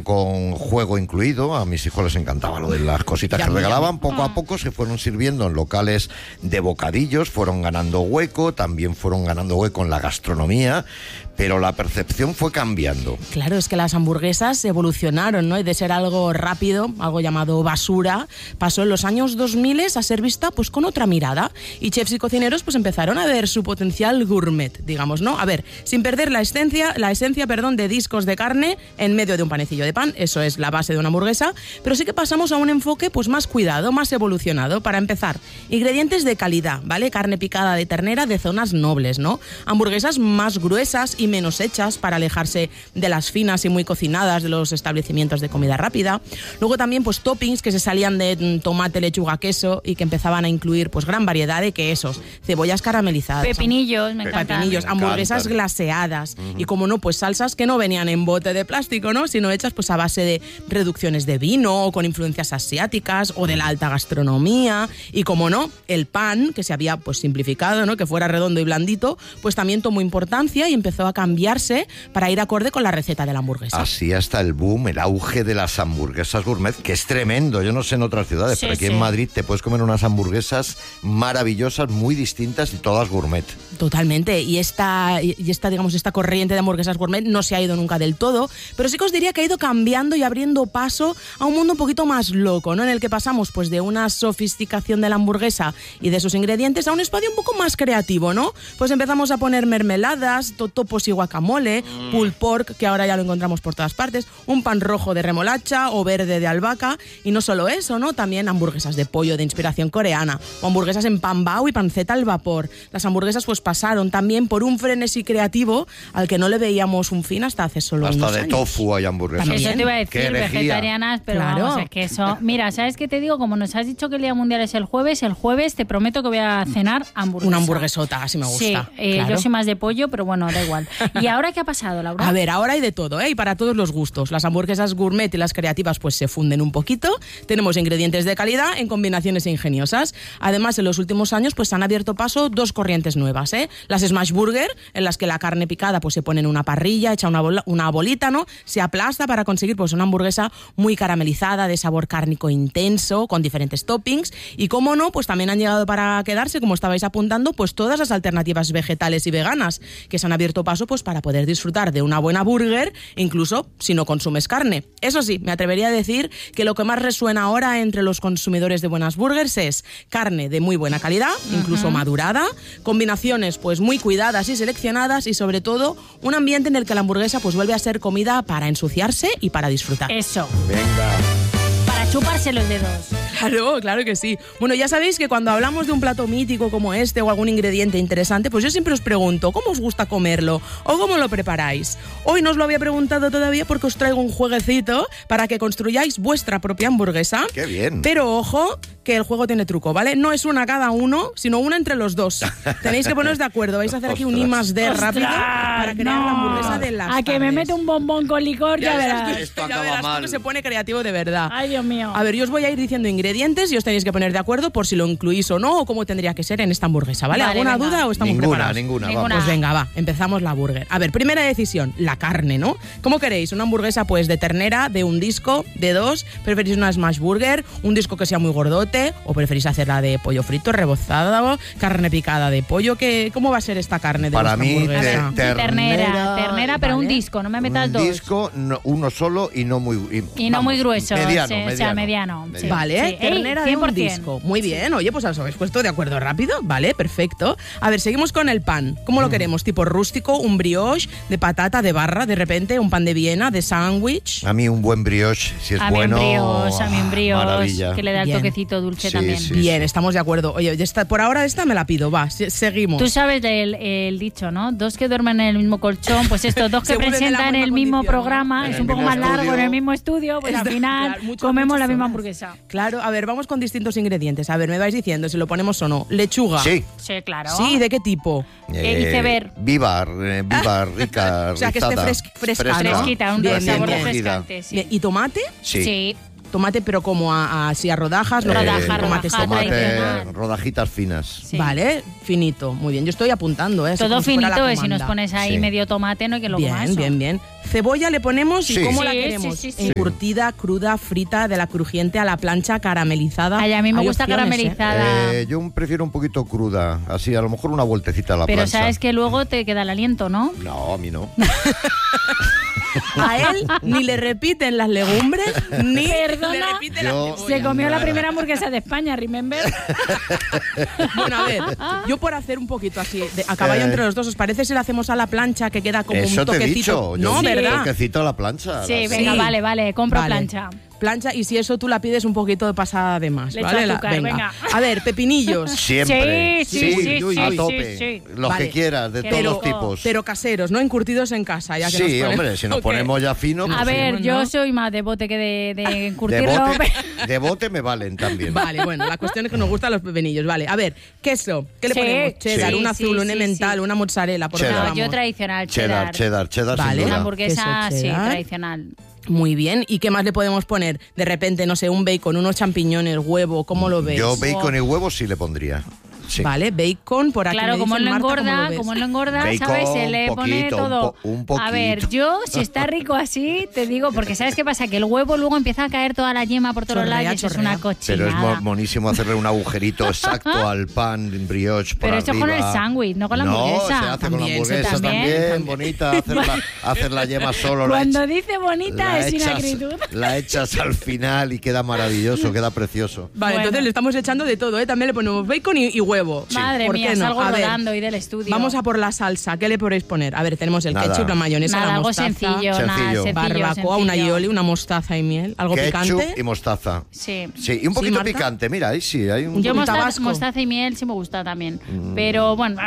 con juego incluido. A mis hijos les encantaba lo de las cositas que regalaban. Poco a poco se fueron sirviendo en locales de bocadillos, fueron ganando hueco, también fueron ganando hueco en la gastronomía, pero la percepción fue cambiando. Claro, es que las hamburguesas evolucionaron, ¿no? Y de ser algo rápido, algo llamado basura, pasó en los años 2000 a ser vista pues con otra mirada. Y chefs y cocineros pues empezaron a ver su potencial gourmet, digamos, ¿no? A ver, sin perder la esencia, de discos de carne en medio de un panecillo de pan, eso es la base de una hamburguesa, pero sí que pasamos a un enfoque pues más cuidado, más evolucionado. Para empezar, ingredientes de calidad, ¿vale? Carne picada de ternera de zonas nobles, ¿no? Hamburguesas más gruesas y menos hechas para alejarse de las finas y muy cocinadas de los establecimientos de comida rápida. Luego también pues toppings que se salían de tomate, lechuga, queso y que empezaban a incluir pues gran variedad de quesos, cebollas caramelizadas, pepinillos, me encantan. Hamburguesas glaseadas y como no pues salsas que no venían en bote de plástico, ¿no? Sino hechas pues a base de reducciones de vino o con influencias asiáticas o de la alta gastronomía. Y como no, el pan, que se había pues simplificado, ¿no? Que fuera redondo y blandito, pues también tomó importancia y empezó a cambiarse para ir acorde con la receta de la hamburguesa. Así hasta el boom, el auge de las hamburguesas gourmet, que es tremendo. Yo no sé en otras ciudades, pero aquí en Madrid te puedes comer unas hamburguesas maravillosas, muy distintas y todas gourmet. Totalmente. Y esta corriente de hamburguesas gourmet no se ha ido nunca del todo, pero sí que os diría que ha ido cambiando y abriendo paso a un mundo un poquito más loco, ¿no? En el que pasamos pues de una sofisticación de la hamburguesa y de sus ingredientes a un espacio un poco más creativo, ¿no? Pues empezamos a poner mermeladas, totopos y guacamole, pulled pork, que ahora ya lo encontramos por todas partes, un pan rojo de remolacha o verde de albahaca, y no solo eso, ¿no? También hamburguesas de pollo de inspiración coreana, o hamburguesas en pan bao y panceta al vapor. Las hamburguesas pues pasaron también por un frenesí creativo al que no le veíamos un fin hasta hace solo unos años. Hasta de tofu hay hamburguesas. Eso te iba a decir, vegetarianas, pero claro. Vamos, es que eso... Mira, ¿sabes qué te digo? Como nos has dicho que el Día Mundial es el jueves te prometo que voy a cenar hamburguesa. Una hamburguesota, así me gusta. Sí, claro. Yo soy más de pollo, pero bueno, da igual. ¿Y ahora qué ha pasado, Laura? A ver, ahora hay de todo, ¿eh? Y para todos los gustos. Las hamburguesas gourmet y las creativas pues se funden un poquito. Tenemos ingredientes de calidad en combinaciones ingeniosas. Además, en los últimos años pues han abierto paso dos corrientes nuevas, ¿eh? Las smash burger, en las que la carne picada pues se pone en una parrilla, echa una bolita, ¿no? Se aplasta para conseguir pues una hamburguesa muy caramelizada, de sabor cárnico intenso, con diferentes toppings. Y cómo no, pues también han llegado para quedarse, como estabais apuntando, pues todas las alternativas vegetales y veganas que se han abierto paso pues para poder disfrutar de una buena burger, incluso si no consumes carne. Eso sí, me atrevería a decir que lo que más resuena ahora entre los consumidores de buenas burgers es carne de muy buena calidad, incluso madurada, combinaciones pues muy cuidadas y seleccionadas, y sobre todo un ambiente en el que la hamburguesa pues vuelve a ser comida para ensuciarse y para disfrutar. Eso. Venga. Para chuparse los dedos. Claro que sí. Bueno, ya sabéis que cuando hablamos de un plato mítico como este o algún ingrediente interesante, pues yo siempre os pregunto, ¿cómo os gusta comerlo? ¿O cómo lo preparáis? Hoy no os lo había preguntado todavía porque os traigo un jueguecito para que construyáis vuestra propia hamburguesa. ¡Qué bien! Pero ojo, que el juego tiene truco, ¿vale? No es una cada uno, sino una entre los dos. Tenéis que poneros de acuerdo. Vais a hacer aquí un I+D rápido para crear la hamburguesa de las que me mete un bombón con licor, ya verás. Esto acaba mal. Cómo se pone creativo de verdad. Ay, Dios mío. A ver, yo os voy a ir diciendo ingredientes y os tenéis que poner de acuerdo por si lo incluís o no, o cómo tendría que ser en esta hamburguesa, ¿vale? ¿Alguna duda o estamos preparados? Ninguna. Pues venga, va, empezamos la burger. A ver, primera decisión, la carne, ¿no? ¿Cómo queréis? ¿Una hamburguesa pues de ternera, de un disco, de dos? ¿Preferís una smash burger, un disco que sea muy gordote? ¿O preferís hacerla de pollo frito, rebozado, carne picada de pollo? ¿Cómo va a ser esta carne de para mí, hamburguesa? Ternera, pero un disco, no me metas dos. Un disco, uno solo y no muy... no muy grueso. Mediano. O sea, mediano. Sí. Vale, sí. ternera de un disco. Muy bien, oye, pues os habéis puesto de acuerdo rápido. Vale, perfecto. A ver, seguimos con el pan. ¿Cómo lo queremos? ¿Tipo rústico, un brioche, de patata, de barra, de repente, un pan de Viena, de sándwich? A mí un buen brioche, si es bueno. A mí un brioche, maravilla. que le da el toquecito dulce también. Sí, bien, estamos de acuerdo. Oye, por ahora esta me la pido, va, seguimos. Tú sabes el dicho, ¿no? Dos que duermen en el mismo colchón, pues estos dos que presentan el mismo programa, es un poco más largo en el mismo estudio, pues al final comemos la misma hamburguesa. Claro, a ver, vamos con distintos ingredientes. A ver, me vais diciendo si lo ponemos o no. Lechuga. Sí, claro. Sí, ¿de qué tipo? Iceberg. Viva, rica, o sea, que esté fresca, ¿no? Fresquita, un sabor refrescante. Sí. ¿Y tomate? Sí. Tomate, pero como así a rodajas. Rodajitas finas. Sí. Vale, finito. Muy bien, yo estoy apuntando. Todo finito, si nos pones ahí medio tomate, no hay que lo comas. Bien. Cebolla le ponemos y ¿cómo la queremos? Sí. Encurtida, cruda, frita, de la crujiente a la plancha, caramelizada. Ay, a mí me Hay gusta opciones, caramelizada. Yo prefiero un poquito cruda, así a lo mejor una vueltecita a la Pero plancha. sabes que luego te queda el aliento, ¿no? No, a mí no. A él ni le repiten las legumbres, ni Perdona, le repiten la cebolla. Se comió la primera hamburguesa de España, remember. Bueno, a ver, yo por hacer un poquito así, a caballo entre los dos, ¿os parece si lo hacemos a la plancha que queda como Eso un te he toquecito? dicho. No, yo ¿verdad? Un toquecito a la plancha. Sí, venga, vale, compro plancha. Plancha, y si eso tú la pides un poquito de pasada de más, Le ¿vale? echo azúcar, venga. A ver, pepinillos. Siempre. Sí, a tope. sí. Los Vale. que quieras, de todos los tipos. Pero caseros, ¿no? Encurtidos en casa, ya que nos Sí, ponemos. hombre, si nos ponemos ya finos. A pues ver, sí. yo soy más de bote que de encurtirlo. De bote me valen también. Vale, bueno, la cuestión es que nos gustan los pepinillos. Vale, a ver, queso. ¿Qué le ponemos? Cheddar, un azul, un emmental, una mozzarella. Por Cheddar. No, yo tradicional, Cheddar, Vale. sin duda. Una hamburguesa, Queso sí, cheddar. tradicional. Muy bien. ¿Y qué más le podemos poner? De repente, no sé, un bacon, unos champiñones, huevo, ¿cómo lo ves? Yo bacon y huevos sí le pondría. Sí. Vale, bacon, por aquí Claro, me como dicen, él lo Marta, ¿cómo engorda, lo ves? como él lo engorda, Bacon, ¿sabes? Se le pone poquito, todo. un poquito. A ver, yo, si está rico así, te digo, porque ¿sabes qué pasa? Que el huevo luego empieza a caer toda la yema por todos Chorrea, lados y eso es chorrea. una cochinada. Pero es monísimo hacerle un agujerito exacto al pan brioche por Pero esto es con arriba. el sándwich, no con la hamburguesa. No, se hace con la También, hamburguesa también, bonita, hacer la yema solo. Cuando dice bonita la es echas- inacritud. La echas al final y queda maravilloso, queda precioso. Vale, Bueno. entonces le estamos echando de todo, ¿eh? También le ponemos bacon y huevo. Madre ¿Por mía, qué no? salgo A ver, rodando y del estudio. vamos a por la salsa. ¿Qué le podréis poner? A ver, tenemos el Nada. ketchup, la mayonesa, Nada, la algo mostaza, sencillo, Sencillo. barbacoa, una aioli, una mostaza y miel. ¿Algo Ketchup picante? y mostaza. Sí. Sí, y un poquito Marta? picante, mira, ahí sí, hay un Yo Un mostaza, tabasco. mostaza y miel sí me gusta también. Pero bueno.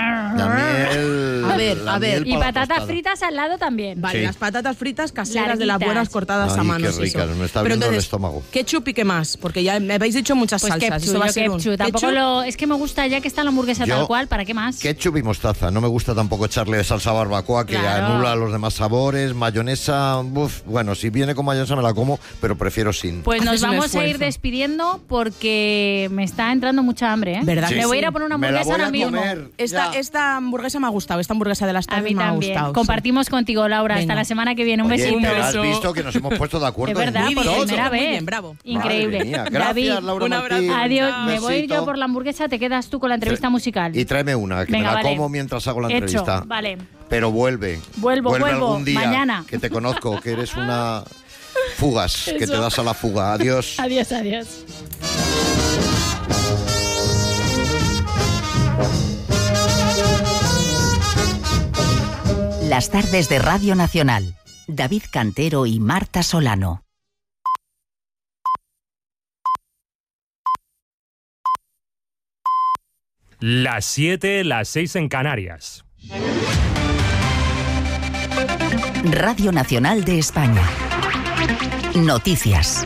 la miel. A ver, la a ver. miel Y para la patatas tostada. fritas al lado también. Vale, Sí. las patatas fritas caseras de las Larguitas. buenas cortadas Ay, a mano. qué sí, ricas, eso. me está Pero abriendo el entonces, estómago. ¿ketchup y qué más? Porque ya me habéis dicho muchas Pues salsas. ketchup, Eso va a yo ser un ketchup. Tampoco ketchup. es que me gusta ya que está la hamburguesa Yo- tal cual, ¿para qué más? Ketchup y mostaza. No me gusta tampoco echarle salsa barbacoa que Claro. anula los demás sabores. Mayonesa, bueno, si viene con mayonesa me la como, pero prefiero sin. Pues nos Haces un vamos a ir esfuerzo. despidiendo porque me está entrando mucha hambre, ¿eh? ¿Verdad Sí. que Me voy a ir sí? a poner una Me la hamburguesa voy a ahora mismo. comer. Esta, Ya. esta hamburguesa me ha gustado, esta hamburguesa de las A tardes mí me ha también. gustado. Compartimos contigo, Laura. Venga. Hasta la semana que viene. Un Oye, besito. pero has visto que nos hemos puesto de acuerdo Es verdad, en por todo. primera Muy vez. bien, bravo. Increíble. Madre mía. David, Gracias, Laura un abrazo. Martín. adiós. Un Me voy besito. yo por la hamburguesa, te quedas tú con la entrevista musical. Y tráeme una, que Venga, me la vale. como mientras hago la Hecho, entrevista. vale. Pero vuelve. Vuelvo, algún día. mañana. Que te conozco, que eres una fugas, que Eso. te das a la fuga. Adiós. Adiós, adiós. Las tardes de Radio Nacional. David Cantero y Marta Solano. Las 7, las 6 en Canarias. Radio Nacional de España. Noticias.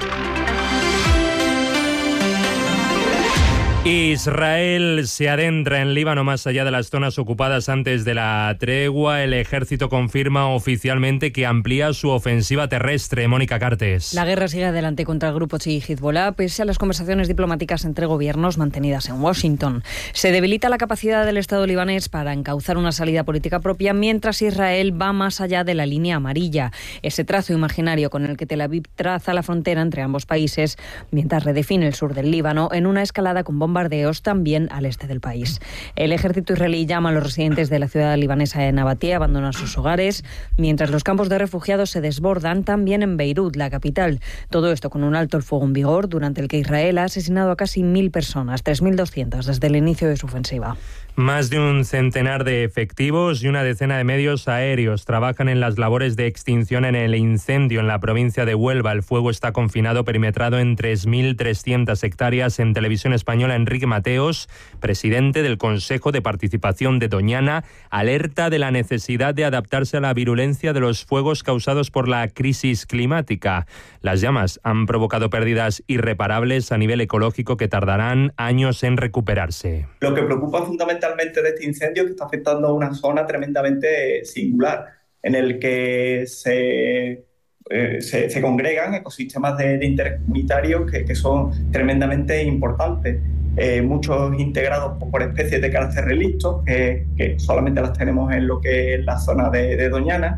Israel se adentra en Líbano más allá de las zonas ocupadas antes de la tregua. El ejército confirma oficialmente que amplía su ofensiva terrestre. Mónica Cartes. La guerra sigue adelante contra el grupo chií Hezbollah, pese a las conversaciones diplomáticas entre gobiernos mantenidas en Washington. Se debilita la capacidad del Estado libanés para encauzar una salida política propia, mientras Israel va más allá de la línea amarilla, ese trazo imaginario con el que Tel Aviv traza la frontera entre ambos países, mientras redefine el sur del Líbano en una escalada con bombardeos también al este del país. El ejército israelí llama a los residentes de la ciudad libanesa de Nabatea a abandonar sus hogares, mientras los campos de refugiados se desbordan también en Beirut, la capital. Todo esto con un alto el fuego en vigor, durante el que Israel ha asesinado a casi 1.000 personas, 3.200 desde el inicio de su ofensiva. Más de un centenar de efectivos y una decena de medios aéreos trabajan en las labores de extinción en el incendio en la provincia de Huelva. El fuego está confinado, perimetrado en 3.300 hectáreas. En Televisión Española, Enrique Mateos, presidente del Consejo de Participación de Doñana, alerta de la necesidad de adaptarse a la virulencia de los fuegos causados por la crisis climática. Las llamas han provocado pérdidas irreparables a nivel ecológico que tardarán años en recuperarse. Lo que preocupa fundamentalmente de este incendio es que está afectando a una zona tremendamente singular, en el que se congregan ecosistemas de interés comunitario que son tremendamente importantes. Muchos integrados por especies de carácter relicto, que solamente las tenemos en lo que es la zona de Doñana,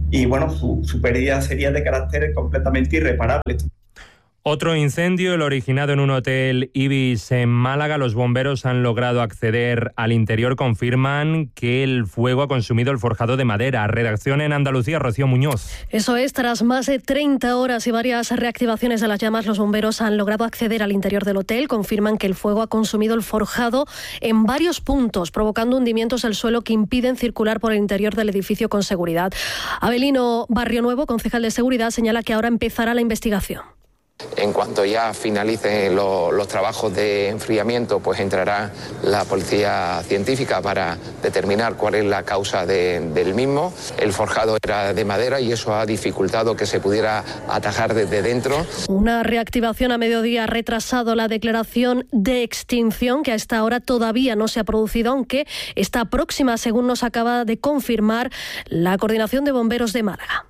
y bueno, su pérdida sería de carácter completamente irreparable. Otro incendio, el originado en un hotel Ibis en Málaga. Los bomberos han logrado acceder al interior. Confirman que el fuego ha consumido el forjado de madera. Redacción en Andalucía, Rocío Muñoz. Eso es, tras más de 30 horas y varias reactivaciones de las llamas, los bomberos han logrado acceder al interior del hotel. Confirman que el fuego ha consumido el forjado en varios puntos, provocando hundimientos del suelo que impiden circular por el interior del edificio con seguridad. Abelino Barrionuevo, concejal de Seguridad, señala que ahora empezará la investigación. En cuanto ya finalicen los trabajos de enfriamiento, pues entrará la policía científica para determinar cuál es la causa del mismo. El forjado era de madera y eso ha dificultado que se pudiera atajar desde dentro. Una reactivación a mediodía ha retrasado la declaración de extinción, que a esta hora todavía no se ha producido, aunque está próxima, según nos acaba de confirmar la Coordinación de Bomberos de Málaga.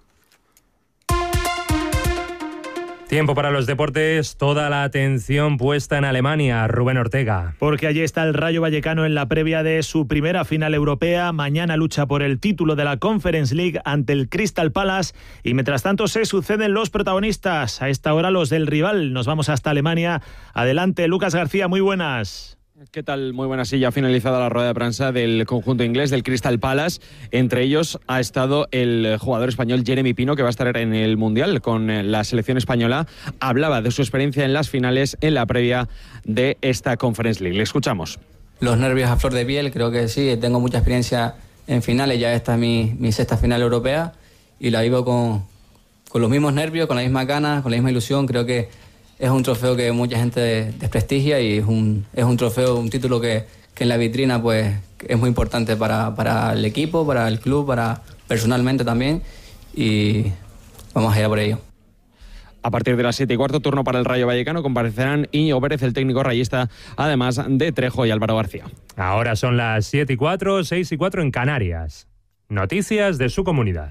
Tiempo para los deportes, toda la atención puesta en Alemania. Rubén Ortega. Porque allí está el Rayo Vallecano en la previa de su primera final europea. Mañana lucha por el título de la Conference League ante el Crystal Palace. Y mientras tanto se suceden los protagonistas. A esta hora los del rival. Nos vamos hasta Alemania. Adelante, Lucas García, muy buenas. ¿Qué tal? Muy buena. Sí, ya ha finalizado la rueda de prensa del conjunto inglés, del Crystal Palace. Entre ellos ha estado el jugador español Jeremy Pino, que va a estar en el Mundial con la selección española. Hablaba de su experiencia en las finales, en la previa de esta Conference League. Le escuchamos. Los nervios a flor de piel, creo que sí. Tengo mucha experiencia en finales. Ya esta es mi sexta final europea y la vivo con los mismos nervios, con las mismas ganas, con la misma ilusión. Creo que es un trofeo que mucha gente desprestigia y es un trofeo, un título que en la vitrina pues es muy importante para el equipo, para el club, personalmente también, y vamos allá por ello. A partir de las 7:15, turno para el Rayo Vallecano. Comparecerán Íñigo Pérez, el técnico rayista, además de Trejo y Álvaro García. Ahora son las 7:04, 6:04 en Canarias. Noticias de su comunidad.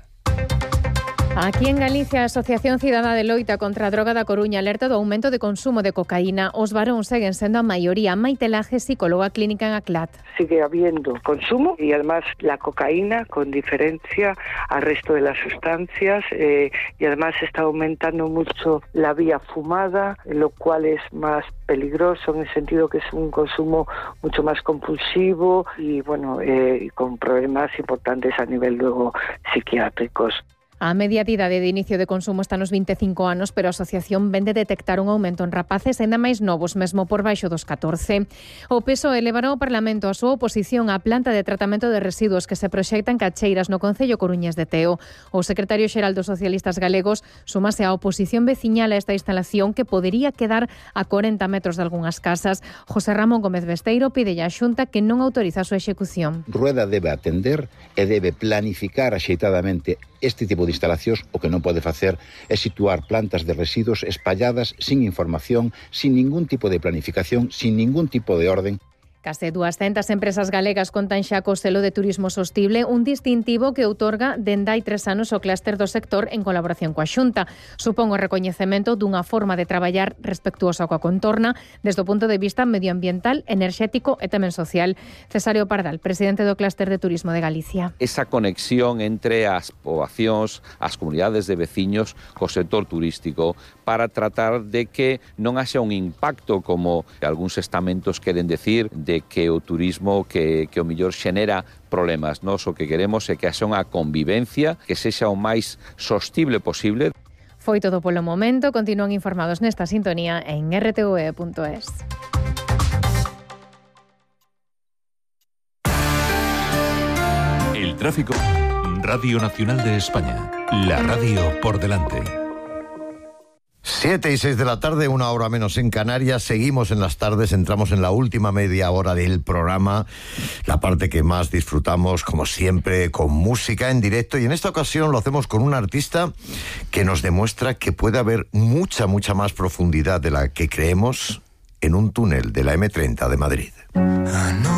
Aquí en Galicia, a Asociación Cidadá de Loita contra a Droga da Coruña alerta do aumento de consumo de cocaína. Os varóns seguen sendo a maioría. Maite Laje, psicóloga clínica en ACLAT. Sigue habiendo consumo y además la cocaína, con diferencia al resto de las sustancias, y además está aumentando mucho la vía fumada, lo cual es más peligroso en el sentido que es un consumo mucho más compulsivo y bueno, con problemas importantes a nivel luego psiquiátricos. A media idade de inicio de consumo está nos 25 anos, pero a asociación vende detectar un aumento en rapaces ainda máis novos, mesmo por baixo dos 14. O PSOE elevará ao Parlamento a súa oposición á planta de tratamento de residuos que se proxecta en Cacheiras, no concello Coruñés de Teo. O secretario xeral dos socialistas galegos súmase á oposición veciñal a esta instalación que podería quedar a 40 metros de algunhas casas. José Ramón Gómez Besteiro pide á Xunta que non autoriza a súa execución. Rueda debe atender e debe planificar axeitadamente este tipo de instalacións. O que non pode facer é situar plantas de residuos espalladas sin información, sin ningún tipo de planificación, sin ningún tipo de orden. Case 200 empresas galegas contan xa co selo de turismo sostible, un distintivo que outorga dende hai 3 anos o clúster do sector en colaboración coa Xunta. Supón o recoñecemento dunha forma de traballar respectuosa coa contorna desde o punto de vista medioambiental, enerxético e tamén social. Cesario Pardal, presidente do clúster de turismo de Galicia. Esa conexión entre as poboacións, as comunidades de veciños co sector turístico para tratar de que non haxa un impacto como algúns estamentos queren decir de que o turismo que o mellor xenera problemas. Nós o que queremos é que haxa unha convivencia que sexa o máis sostible posible. Foi todo polo momento. Continúan informados nesta sintonía en rtve.es. El tráfico. Radio Nacional de España. La radio por delante. 7:06 de la tarde, 1 hora menos en Canarias. Seguimos en las tardes, entramos en la última media hora del programa, la parte que más disfrutamos, como siempre, con música en directo, y en esta ocasión lo hacemos con un artista que nos demuestra que puede haber mucha más profundidad de la que creemos en un túnel de la M30 de Madrid.